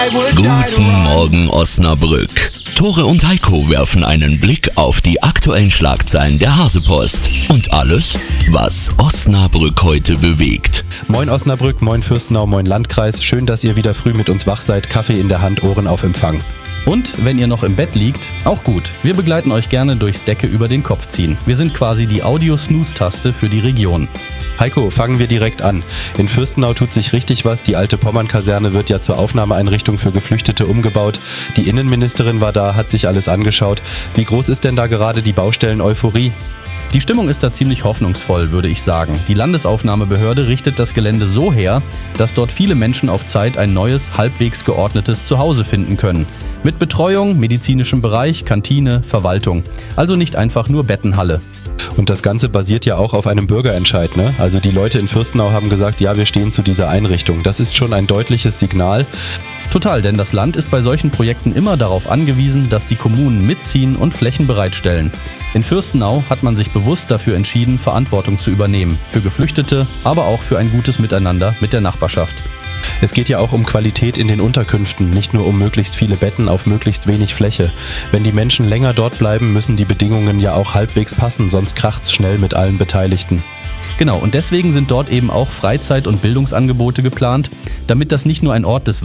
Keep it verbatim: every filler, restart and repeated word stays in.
Guten Morgen Osnabrück. Tore und Heiko werfen einen Blick auf die aktuellen Schlagzeilen der Hasepost und alles, was Osnabrück heute bewegt. Moin Osnabrück, moin Fürstenau, moin Landkreis. Schön, dass ihr wieder früh mit uns wach seid. Kaffee in der Hand, Ohren auf Empfang. Und wenn ihr noch im Bett liegt, auch gut. Wir begleiten euch gerne durchs Decke über den Kopf ziehen. Wir sind quasi die Audio-Snooze-Taste für die Region. Heiko, fangen wir direkt an. In Fürstenau tut sich richtig was. Die alte Pommern-Kaserne wird ja zur Aufnahmeeinrichtung für Geflüchtete umgebaut. Die Innenministerin war da, hat sich alles angeschaut. Wie groß ist denn da gerade die Baustellen-Euphorie? Die Stimmung ist da ziemlich hoffnungsvoll, würde ich sagen. Die Landesaufnahmebehörde richtet das Gelände so her, dass dort viele Menschen auf Zeit ein neues, halbwegs geordnetes Zuhause finden können. Mit Betreuung, medizinischem Bereich, Kantine, Verwaltung. Also nicht einfach nur Bettenhalle. Und das Ganze basiert ja auch auf einem Bürgerentscheid, ne? Also die Leute in Fürstenau haben gesagt, ja, wir stehen zu dieser Einrichtung. Das ist schon ein deutliches Signal. Total, denn das Land ist bei solchen Projekten immer darauf angewiesen, dass die Kommunen mitziehen und Flächen bereitstellen. In Fürstenau hat man sich bewusst dafür entschieden, Verantwortung zu übernehmen. Für Geflüchtete, aber auch für ein gutes Miteinander mit der Nachbarschaft. Es geht ja auch um Qualität in den Unterkünften, nicht nur um möglichst viele Betten auf möglichst wenig Fläche. Wenn die Menschen länger dort bleiben, müssen die Bedingungen ja auch halbwegs passen, sonst kracht's schnell mit allen Beteiligten. Genau, und deswegen sind dort eben auch Freizeit- und Bildungsangebote geplant, damit das nicht nur ein Ort des